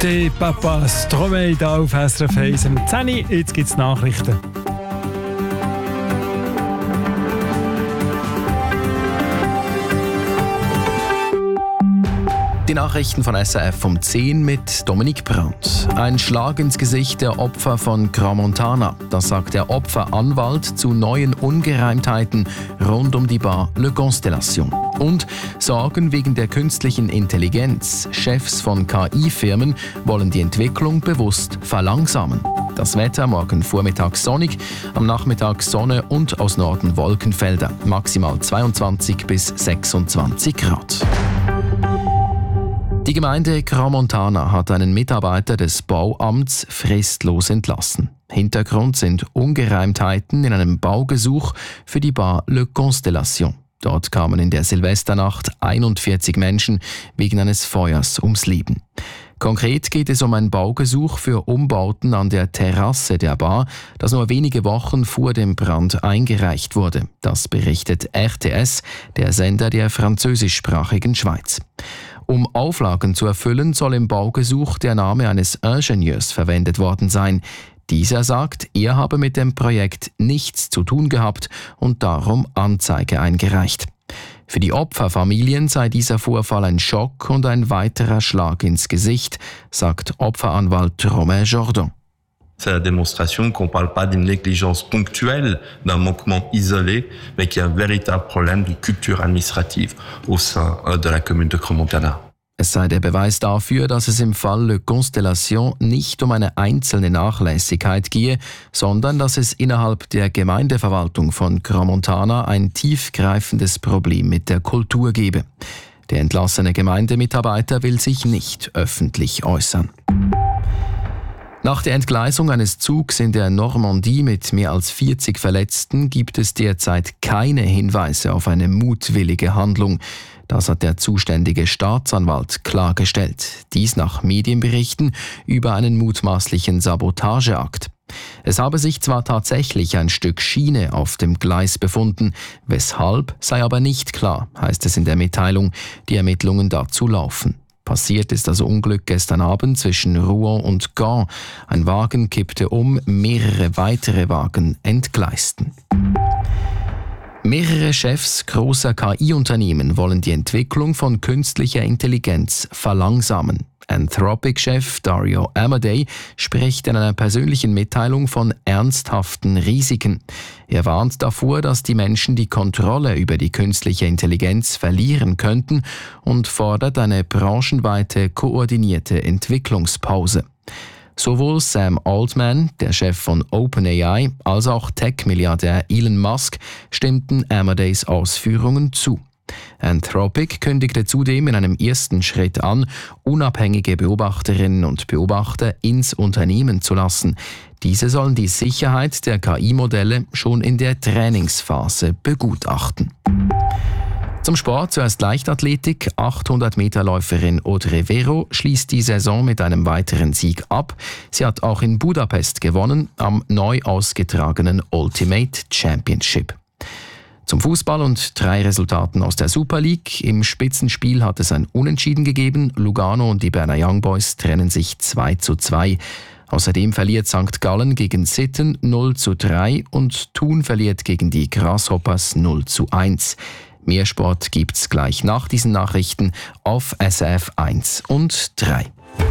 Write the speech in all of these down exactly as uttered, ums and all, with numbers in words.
Die Papa Stromae hier auf S R F eins um zehn Uhr. Jetzt gibt es Nachrichten. Die Nachrichten von S R F um zehn mit Dominik Brandt. Ein Schlag ins Gesicht der Opfer von Crans-Montana. Das sagt der Opferanwalt zu neuen Ungereimtheiten rund um die Bar Le Constellation. Und Sorgen wegen der künstlichen Intelligenz. Chefs von K I-Firmen wollen die Entwicklung bewusst verlangsamen. Das Wetter morgen Vormittag sonnig, am Nachmittag Sonne und aus Norden Wolkenfelder. Maximal zweiundzwanzig bis sechsundzwanzig Grad. Die Gemeinde Crans-Montana hat einen Mitarbeiter des Bauamts fristlos entlassen. Hintergrund sind Ungereimtheiten in einem Baugesuch für die Bar Le Constellation. Dort kamen in der Silvesternacht einundvierzig Menschen wegen eines Feuers ums Leben. Konkret geht es um ein Baugesuch für Umbauten an der Terrasse der Bar, das nur wenige Wochen vor dem Brand eingereicht wurde. Das berichtet R T S, der Sender der französischsprachigen Schweiz. Um Auflagen zu erfüllen, soll im Baugesuch der Name eines Ingenieurs verwendet worden sein. Dieser sagt, er habe mit dem Projekt nichts zu tun gehabt und darum Anzeige eingereicht. Für die Opferfamilien sei dieser Vorfall ein Schock und ein weiterer Schlag ins Gesicht, sagt Opferanwalt Romain Jordan. C'est la démonstration qu'on ne parle pas d'une négligence ponctuelle, d'un manquement isolé, mais qu'il y a un véritable problème de culture administrative au sein de la commune de Crans-Montana. Es sei der Beweis dafür, dass es im Fall Le Constellation nicht um eine einzelne Nachlässigkeit gehe, sondern dass es innerhalb der Gemeindeverwaltung von Crans-Montana ein tiefgreifendes Problem mit der Kultur gebe. Der entlassene Gemeindemitarbeiter will sich nicht öffentlich äußern. Nach der Entgleisung eines Zugs in der Normandie mit mehr als vierzig Verletzten gibt es derzeit keine Hinweise auf eine mutwillige Handlung. Das hat der zuständige Staatsanwalt klargestellt. Dies nach Medienberichten über einen mutmaßlichen Sabotageakt. Es habe sich zwar tatsächlich ein Stück Schiene auf dem Gleis befunden, weshalb sei aber nicht klar, heißt es in der Mitteilung. Die Ermittlungen dazu laufen. Passiert ist das Unglück gestern Abend zwischen Rouen und Gand. Ein Wagen kippte um, mehrere weitere Wagen entgleisten. Mehrere Chefs großer K I-Unternehmen wollen die Entwicklung von künstlicher Intelligenz verlangsamen. Anthropic-Chef Dario Amodei spricht in einer persönlichen Mitteilung von ernsthaften Risiken. Er warnt davor, dass die Menschen die Kontrolle über die künstliche Intelligenz verlieren könnten und fordert eine branchenweite koordinierte Entwicklungspause. Sowohl Sam Altman, der Chef von OpenAI, als auch Tech-Milliardär Elon Musk stimmten Amodeis Ausführungen zu. Anthropic kündigte zudem in einem ersten Schritt an, unabhängige Beobachterinnen und Beobachter ins Unternehmen zu lassen. Diese sollen die Sicherheit der K I-Modelle schon in der Trainingsphase begutachten. Zum Sport zuerst Leichtathletik. achthundert-Meter-Läuferin Audrey Vero schließt die Saison mit einem weiteren Sieg ab. Sie hat auch in Budapest gewonnen, am neu ausgetragenen Ultimate Championship. Zum Fußball und drei Resultaten aus der Super League. Im Spitzenspiel hat es ein Unentschieden gegeben. Lugano und die Berner Young Boys trennen sich zwei zu zwei. Außerdem verliert Sankt Gallen gegen Sitten null zu drei und Thun verliert gegen die Grasshoppers null zu eins. Mehr Sport gibt's gleich nach diesen Nachrichten auf S R F eins und drei.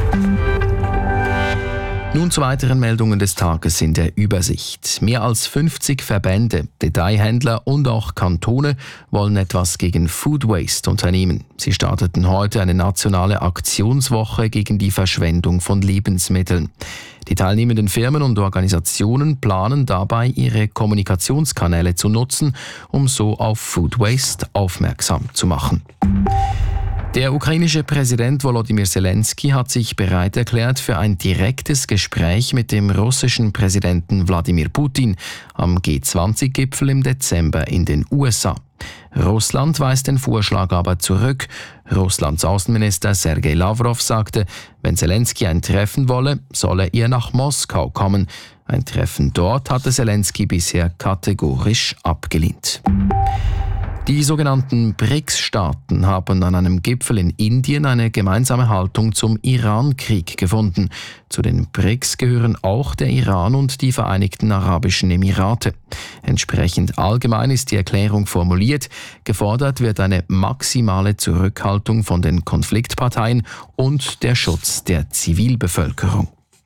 Nun zu weiteren Meldungen des Tages in der Übersicht. Mehr als fünfzig Verbände, Detailhändler und auch Kantone wollen etwas gegen Food Waste unternehmen. Sie starteten heute eine nationale Aktionswoche gegen die Verschwendung von Lebensmitteln. Die teilnehmenden Firmen und Organisationen planen dabei, ihre Kommunikationskanäle zu nutzen, um so auf Food Waste aufmerksam zu machen. Der ukrainische Präsident Volodymyr Zelensky hat sich bereit erklärt für ein direktes Gespräch mit dem russischen Präsidenten Wladimir Putin am G zwanzig Gipfel im Dezember in den U S A. Russland weist den Vorschlag aber zurück. Russlands Außenminister Sergei Lavrov sagte, wenn Zelensky ein Treffen wolle, solle er nach Moskau kommen. Ein Treffen dort hatte Zelensky bisher kategorisch abgelehnt. Die sogenannten B R I C S-Staaten haben an einem Gipfel in Indien eine gemeinsame Haltung zum Iran-Krieg gefunden. Zu den B R I C S gehören auch der Iran und die Vereinigten Arabischen Emirate. Entsprechend allgemein ist die Erklärung formuliert. Gefordert wird eine maximale Zurückhaltung von den Konfliktparteien und der Schutz der Zivilbevölkerung.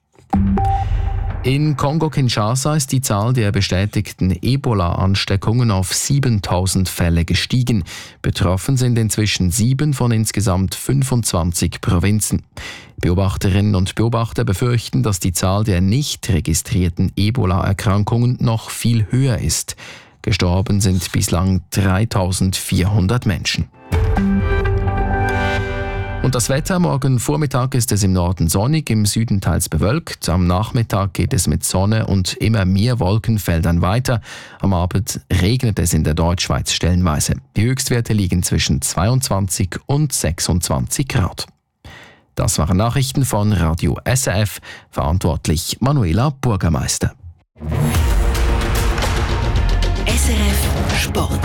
In Kongo-Kinshasa ist die Zahl der bestätigten Ebola-Ansteckungen auf siebentausend Fälle gestiegen. Betroffen sind inzwischen sieben von insgesamt fünfundzwanzig Provinzen. Beobachterinnen und Beobachter befürchten, dass die Zahl der nicht registrierten Ebola-Erkrankungen noch viel höher ist. Gestorben sind bislang dreitausendvierhundert Menschen. Und das Wetter: Morgen Vormittag ist es im Norden sonnig, im Süden teils bewölkt. Am Nachmittag geht es mit Sonne und immer mehr Wolkenfeldern weiter. Am Abend regnet es in der Deutschschweiz stellenweise. Die Höchstwerte liegen zwischen zweiundzwanzig und sechsundzwanzig Grad. Das waren Nachrichten von Radio S R F, verantwortlich Manuela Bürgermeister. S R F Sport.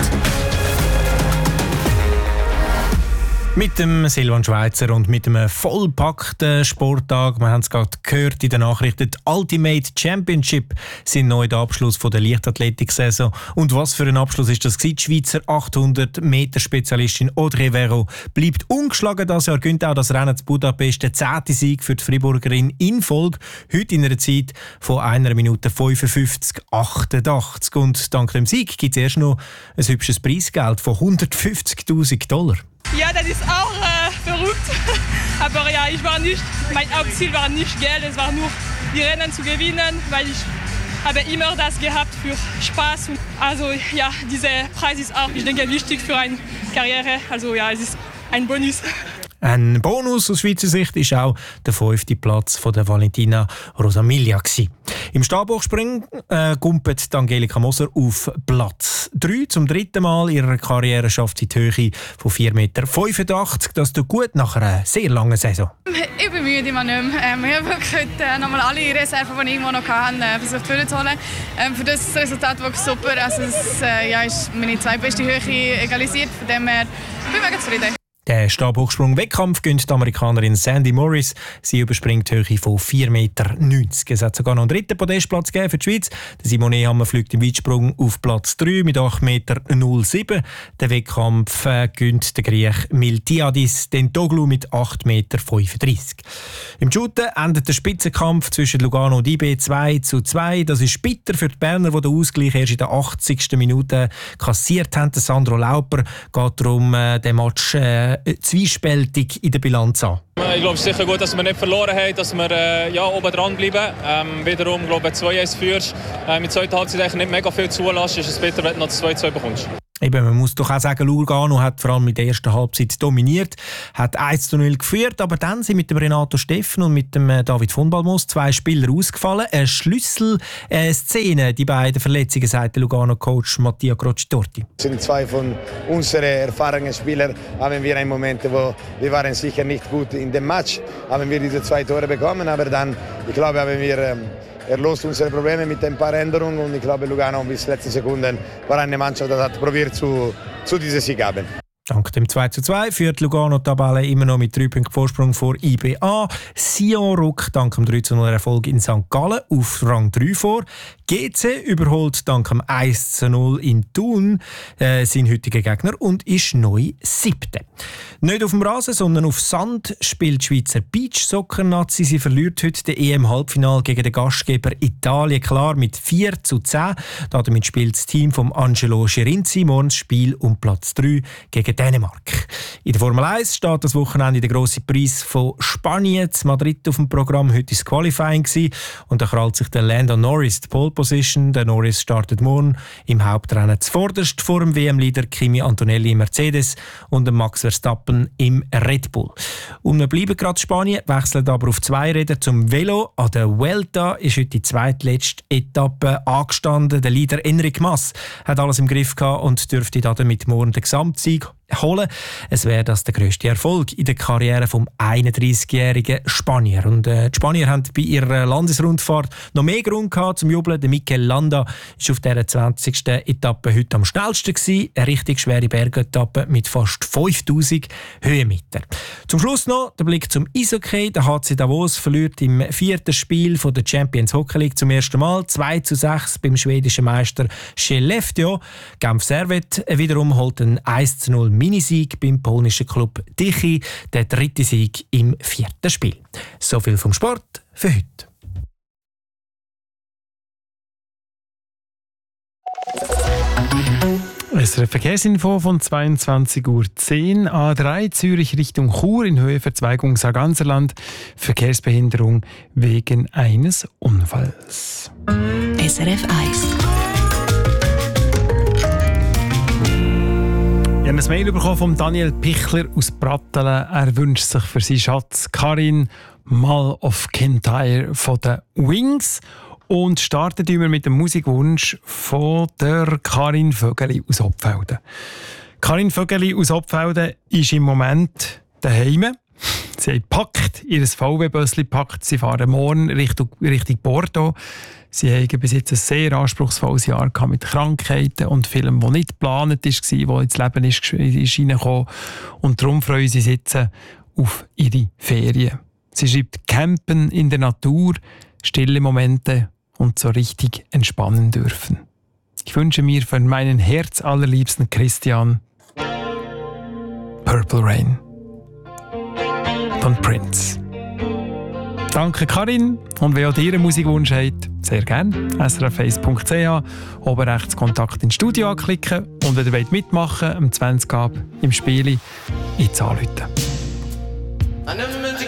Mit dem Silvan Schweizer und mit einem vollpackten Sporttag. Wir haben es gerade gehört in den Nachrichten. Die Ultimate Championship sind neu der Abschluss von der Leichtathletik-Saison. Und was für ein Abschluss ist das gewesen? Die Schweizer achthundert Meter Spezialistin Audrey Vero bleibt ungeschlagen das Jahr, gönnt auch das Rennen zu Budapest. Der zehnte Sieg für die Friburgerin in Folge. Heute in einer Zeit von einer Minute fünfundfünfzig achtundachtzig. Und dank dem Sieg gibt es erst noch ein hübsches Preisgeld von hundertfünfzigtausend Dollar. Ja, das ist auch äh, verrückt. Aber ja, ich war nicht, mein Hauptziel war nicht Geld, es war nur die Rennen zu gewinnen, weil ich habe immer das gehabt für Spaß. Also ja, dieser Preis ist auch, ich denke, wichtig für eine Karriere. Also ja, es ist ein Bonus. Ein Bonus aus Schweizer Sicht war auch der fünfte Platz von der Valentina Rosamilia. Im Stabhochspringen äh, kumpelt Angelika Moser auf Platz drei. Zum dritten Mal ihrer Karriere schafft sie die Höhe von vier Komma fünfundachtzig Meter. Das tut gut nach einer sehr langen Saison. Ich bin müde immer nicht mehr. Ähm, ich habe wirklich heute äh, nochmal alle Reserven, die ich irgendwo noch hatte, äh, versucht zu holen. Ähm, für das Resultat wirklich super. Also es äh, ja, ist meine zweitbeste Höhe egalisiert. Von dem her bin ich mega zufrieden. Der Stabhochsprung-Wettkampf gönnt die Amerikanerin Sandy Morris. Sie überspringt die Höhe von vier Komma neunzig Meter. Es hat sogar noch einen dritten Podestplatz gegeben für die Schweiz. Der Simone Hammer fliegt im Weitsprung auf Platz drei mit acht Komma null sieben Meter. Den Wettkampf äh, gönnt der Griech Miltiadis Dentoglu mit acht Komma fünfunddreißig Meter. Im Shooten endet der Spitzenkampf zwischen Lugano und I B zwei zu zwei. Das ist bitter für die Berner, die den Ausgleich erst in der achtzigsten Minute kassiert haben. Sandro Lauper geht darum, äh, den Match äh, zwiespältig in der Bilanz an. Ich glaube, es ist sicher gut, dass wir nicht verloren haben, dass wir äh, ja, oben dran bleiben. Ähm, wiederum, glaube ich, zwei eins führst. Ähm, in der zweiten Halbzeit eigentlich nicht mega viel zulässt. Ist es bitter, wenn du noch zwei zwei bekommst. Eben, man muss doch auch sagen, Lugano hat vor allem in der ersten Halbzeit dominiert, hat eins zu null geführt, aber dann sind mit dem Renato Steffen und mit dem David von Balmos zwei Spieler ausgefallen. Eine Schlüsselszene, die beiden Verletzungen, sagt der Lugano-Coach Mattia Crocitorti. Sind zwei von unseren erfahrenen Spielern, haben wir einen Moment, wo wir waren sicher nicht gut in dem Match, haben wir diese zwei Tore bekommen, aber dann, ich glaube, haben wir ähm, erlöst unsere Probleme mit ein paar Änderungen und ich glaube, Lugano bis letzten Sekunden war eine Mannschaft, die hat probiert zu, zu diesem Sieg haben. Dank dem zwei zu zwei führt Lugano die Tabelle immer noch mit drei Punkten Vorsprung vor I B A. Sion rückt dank dem drei zu null Erfolg in Sankt Gallen auf Rang drei vor. G C überholt dank dem eins zu null in Thun äh, seinen heutigen Gegner und ist neu Siebte. Nicht auf dem Rasen, sondern auf Sand spielt die Schweizer Beachsoccer-Nazi. Sie verliert heute den E M-Halbfinale gegen den Gastgeber Italien klar mit vier zu zehn. Damit spielt das Team von Angelo Schirinzi morgen das Spiel um Platz drei gegen Dänemark. In der Formel eins steht das Wochenende der grosse Preis von Spanien in Madrid auf dem Programm. Heute war das Qualifying und da krallt sich der Lando Norris die Pole Position. Der Norris startet morgen im Hauptrennen zuvorderst vor dem W M-Leader Kimi Antonelli im Mercedes und dem Max Verstappen im Red Bull. Und wir bleiben gerade in Spanien, wechseln aber auf zwei Räder zum Velo. An der Vuelta ist heute die zweitletzte Etappe angestanden. Der Leader Enric Mas hat alles im Griff gehabt und dürfte damit morgen den Gesamtsieg holen. Es wäre das der grösste Erfolg in der Karriere vom einunddreißigjährigen Spanier. Und äh, die Spanier haben bei ihrer Landesrundfahrt noch mehr Grund gehabt zum Jubeln. Der Mikel Landa war auf dieser zwanzigsten Etappe heute am schnellsten gewesen. Eine richtig schwere Bergetappe mit fast fünftausend Höhenmeter. Zum Schluss noch der Blick zum Eishockey. Der H C Davos verliert im vierten Spiel von der Champions Hockey League zum ersten Mal zwei zu sechs beim schwedischen Meister Skellefteå. Genf Servette wiederum holt einen eins zu null Minisieg beim polnischen Club Tychy, der dritte Sieg im vierten Spiel. So viel vom Sport für heute. Es ist eine Verkehrsinfo von zweiundzwanzig Uhr zehn. A drei Zürich Richtung Chur in Höhe Verzweigung Sarganserland. Verkehrsbehinderung wegen eines Unfalls. S R F eins. Ich habe ein Mail bekommen von Daniel Pichler aus Brattelen. Er wünscht sich für seinen Schatz Karin «Mal of Kintyre» von den Wings. Und starten wir mit dem Musikwunsch von der Karin Vögeli aus Oppfelden. Karin Vögeli aus Oppfelden ist im Moment daheim. Sie hat gepackt, ihr V W-Bössli gepackt. Sie fahren morgen Richtung, Richtung Bordeaux. Sie haben bis jetzt ein sehr anspruchsvolles Jahr gehabt mit Krankheiten und Filmen, die nicht geplant waren, die ins Leben ist hineingekommen. Und darum freuen sie sich jetzt auf ihre Ferien. Sie schreibt «Campen in der Natur, stille Momente und so richtig entspannen dürfen». Ich wünsche mir für meinen herzallerliebsten Christian «Purple Rain» von Prince. Danke Karin, und wer auch dir einen Musikwunsch hat, sehr gerne. S R F eins punkt c h, oben rechts Kontakt ins Studio anklicken und wenn ihr mitmachen wollt, am zwanzig ab im Spiel, jetzt anrufen. I never meant to